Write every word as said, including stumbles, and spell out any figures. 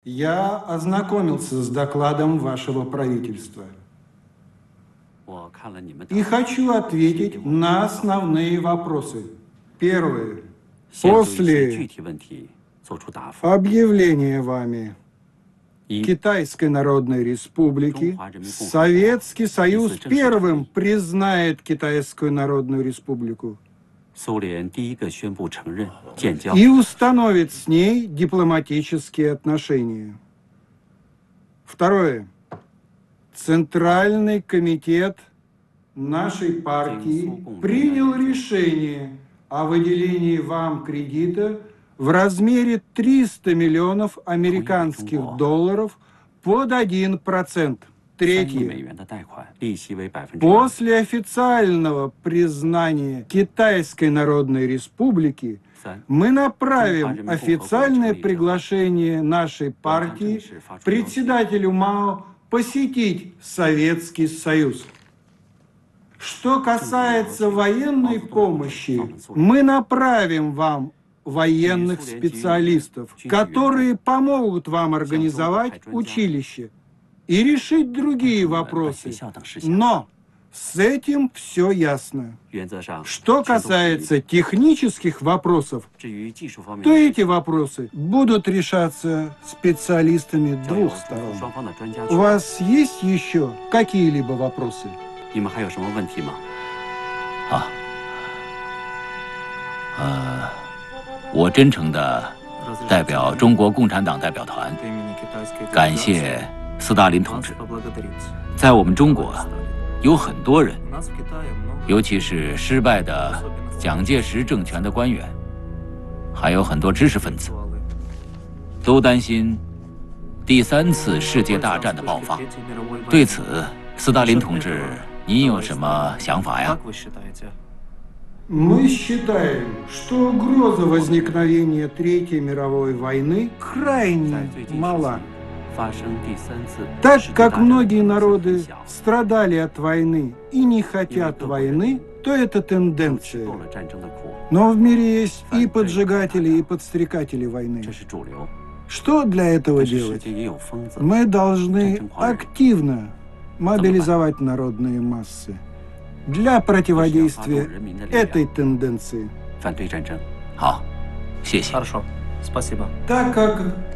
Я ознакомился с докладом вашего правительства и хочу ответить на основные вопросы. Первое. После объявления вами Китайской Народной Республики Советский Союз первым признает Китайскую Народную Республику и установит с ней дипломатические отношения. Второе. Центральный комитет нашей партии принял решение о выделении вам кредита в размере триста миллионов американских долларов под один процент. Третье. После официального признания Китайской Народной Республики мы направим официальное приглашение нашей партии председателю Мао посетить Советский Союз. Что касается военной помощи, мы направим вам военных специалистов, которые помогут вам организовать училище и решить другие вопросы. Но с этим все ясно. Что касается технических вопросов, то эти вопросы будут решаться специалистами двух сторон. У вас есть еще какие-либо вопросы? 啊，呃，我真诚地代表中国共产党代表团，感谢斯大林同志。在我们中国，有很多人，尤其是失败的蒋介石政权的官员，还有很多知识分子，都担心第三次世界大战的爆发。对此，斯大林同志，您有什么想法呀？ Мы считаем, что угроза возникновения Третьей мировой войны крайне мала. Так как многие народы страдали от войны и не хотят войны, то это тенденция. Но в мире есть и поджигатели, и подстрекатели войны. Что для этого делать? Мы должны активно мобилизовать народные массы для противодействия этой тенденции. 好，谢谢。 Так как